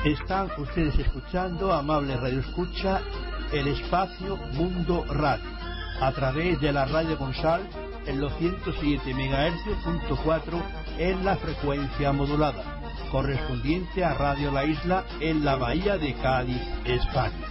Están ustedes escuchando, amable Radio Escucha, el espacio Mundo Radio, a través de la Radio Consal en los 107 MHz.4 en la frecuencia modulada, correspondiente a Radio La Isla en la Bahía de Cádiz, España.